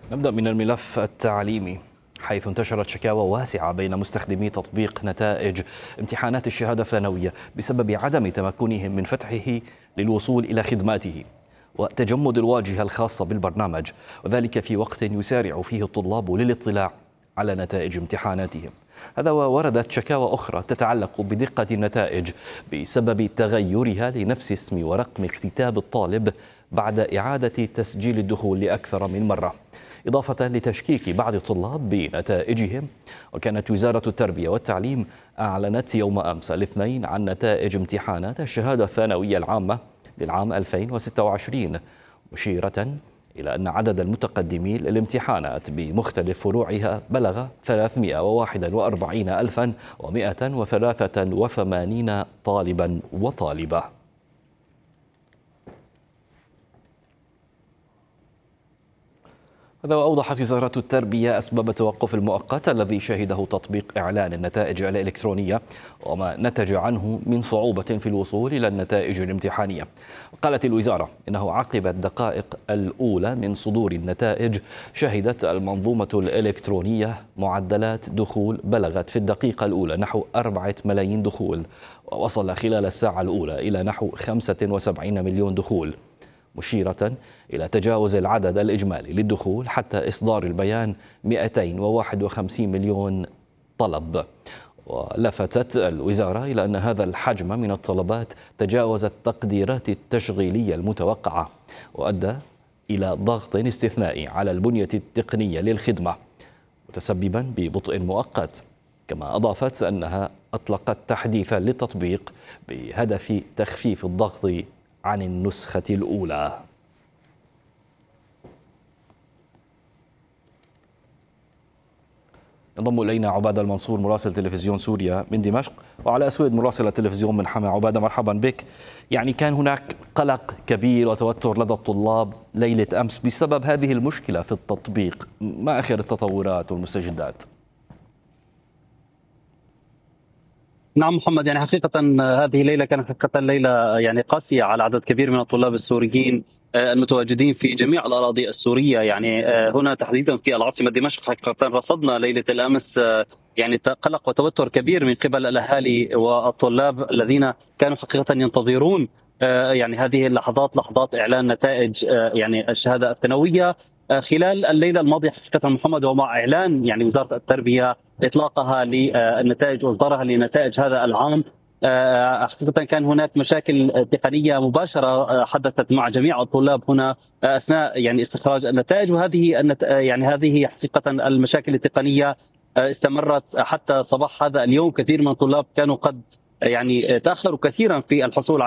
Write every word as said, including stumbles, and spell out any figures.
نبدأ من الملف التعليمي، حيث انتشرت شكاوى واسعة بين مستخدمي تطبيق نتائج امتحانات الشهادة الثانوية بسبب عدم تمكنهم من فتحه للوصول إلى خدماته وتجمد الواجهة الخاصة بالبرنامج، وذلك في وقت يسارع فيه الطلاب للاطلاع على نتائج امتحاناتهم. هذا ووردت شكاوى أخرى تتعلق بدقة النتائج بسبب تغيرها لنفس اسم ورقم اكتتاب الطالب بعد إعادة تسجيل الدخول لأكثر من مرة، إضافة لتشكيك بعض الطلاب بنتائجهم. وكانت وزارة التربية والتعليم أعلنت يوم أمس الاثنين عن نتائج امتحانات الشهادة الثانوية العامة للعام ألفين وستة وعشرين، مشيرة إلى أن عدد المتقدمين للامتحانات بمختلف فروعها بلغ ثلاثمئة وواحد وأربعين ألفا ومئة وثلاثة وثمانين طالبا وطالبة. هذا وأوضحت وزارة التربية أسباب التوقف المؤقت الذي شهده تطبيق إعلان النتائج الإلكترونية وما نتج عنه من صعوبة في الوصول إلى النتائج الامتحانية. قالت الوزارة إنه عقب الدقائق الأولى من صدور النتائج شهدت المنظومة الإلكترونية معدلات دخول بلغت في الدقيقة الأولى نحو أربعة ملايين دخول، ووصل خلال الساعة الأولى إلى نحو خمسة وسبعين مليون دخول، مشيرة إلى تجاوز العدد الإجمالي للدخول حتى إصدار البيان مئتين وواحد وخمسين مليون طلب. ولفتت الوزارة إلى أن هذا الحجم من الطلبات تجاوز التقديرات التشغيلية المتوقعة وأدى إلى ضغط استثنائي على البنية التقنية للخدمة متسببا ببطء مؤقت. كما أضافت أنها أطلقت تحديثا للتطبيق بهدف تخفيف الضغط عن النسخة الأولى. ينضم إلينا عبادة المنصور مراسل تلفزيون سوريا من دمشق، وعلى أسود مراسل التلفزيون من حما. عبادة مرحبا بك. يعني كان هناك قلق كبير وتوتر لدى الطلاب ليلة أمس بسبب هذه المشكلة في التطبيق، ما آخر التطورات والمستجدات؟ نعم محمد، يعني حقيقة هذه الليلة كانت حقيقة ليلة يعني قاسية على عدد كبير من الطلاب السوريين المتواجدين في جميع الأراضي السورية. يعني هنا تحديدا في العاصمة دمشق حقيقة رصدنا ليلة الأمس يعني قلق وتوتر كبير من قبل الأهالي والطلاب الذين كانوا حقيقة ينتظرون يعني هذه اللحظات، لحظات إعلان نتائج يعني الشهادة الثانوية خلال الليلة الماضية حقيقة محمد، ومع إعلان يعني وزارة التربية إطلاقها للنتائج وإصدارها لنتائج هذا العام. حقيقة كان هناك مشاكل تقنية مباشرة حدثت مع جميع الطلاب هنا أثناء يعني استخراج النتائج، وهذه النت... يعني هذه حقيقة المشاكل التقنية استمرت حتى صباح هذا اليوم. كثير من الطلاب كانوا قد يعني تأخروا كثيرا في الحصول